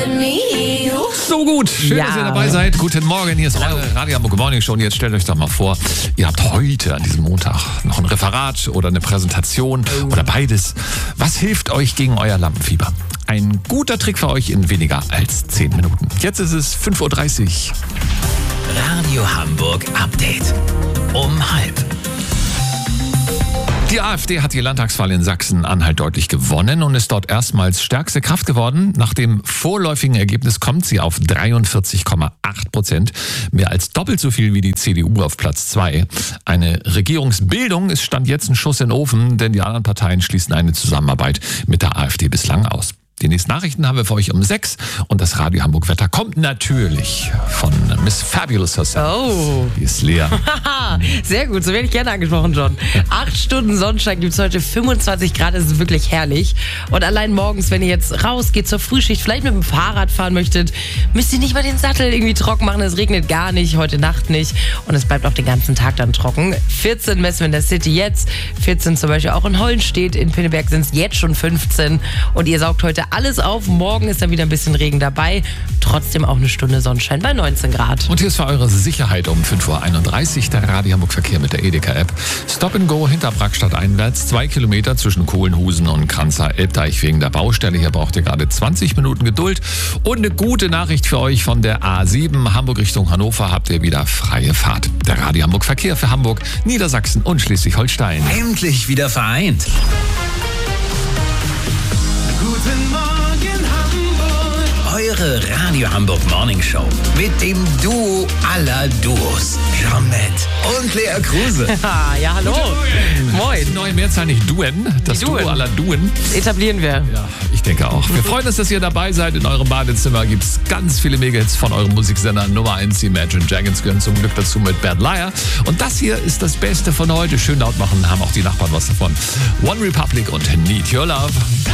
So gut, schön, dass ihr dabei seid. Guten Morgen, hier ist eure Radio Hamburg Morning Show. Und jetzt stellt euch doch mal vor, ihr habt heute an diesem Montag noch ein Referat oder eine Präsentation oder beides. Was hilft euch gegen euer Lampenfieber? Ein guter Trick für euch in weniger als 10 Minuten. Jetzt ist es 5.30 Uhr. Radio Hamburg Update. Um 12:30. Die AfD hat die Landtagswahl in Sachsen-Anhalt deutlich gewonnen und ist dort erstmals stärkste Kraft geworden. Nach dem vorläufigen Ergebnis kommt sie auf 43,8%, mehr als doppelt so viel wie die CDU auf Platz 2. Eine Regierungsbildung ist Stand jetzt ein Schuss in den Ofen, denn die anderen Parteien schließen eine Zusammenarbeit mit der AfD bislang aus. Die nächsten Nachrichten haben wir für euch um 6 und das Radio Hamburg Wetter kommt natürlich von Miss Fabulous herself. Oh. Die ist leer. Sehr gut, so werde ich gerne angesprochen, John. 8 Stunden Sonnenschein gibt es heute, 25 Grad, das ist wirklich herrlich. Und allein morgens, wenn ihr jetzt rausgeht zur Frühschicht, vielleicht mit dem Fahrrad fahren möchtet, müsst ihr nicht mal den Sattel irgendwie trocken machen. Es regnet gar nicht, heute Nacht nicht. Und es bleibt auch den ganzen Tag dann trocken. 14 messen wir in der City jetzt, 14 zum Beispiel auch in Hollenstedt. In Pinneberg sind es jetzt schon 15. Und ihr saugt heute alles auf. Morgen ist dann wieder ein bisschen Regen dabei. Trotzdem auch eine Stunde Sonnenschein bei 19 Grad. Und hier ist für eure Sicherheit um 5.31 Uhr der Radio Hamburg Verkehr mit der Edeka-App. Stop and Go hinter Brackstadt einwärts, 2 Kilometer zwischen Kohlenhusen und Kranzer-Elbdeich wegen der Baustelle. Hier braucht ihr gerade 20 Minuten Geduld. Und eine gute Nachricht für euch von der A7 Hamburg Richtung Hannover habt ihr wieder freie Fahrt. Der Radio Hamburg Verkehr für Hamburg, Niedersachsen und Schleswig-Holstein. Endlich wieder vereint. Guten Morgen Hamburg. Eure Radio Hamburg Morning Show mit dem Duo aller Duos. Jeanette und Lea Kruse. Ja, hallo. Moin. Die neue Mehrzahl nicht Duen, das Die Duo Duen. aller Duen. Etablieren wir. Ja, ich denke auch. Wir freuen uns, dass ihr dabei seid. In eurem Badezimmer gibt es ganz viele Megahits von eurem Musiksender Nummer 1. Die Imagine Dragons gehören zum Glück dazu mit Bad Liar. Und das hier ist das Beste von heute. Schön laut machen, haben auch die Nachbarn was davon. One Republic und Need Your Love.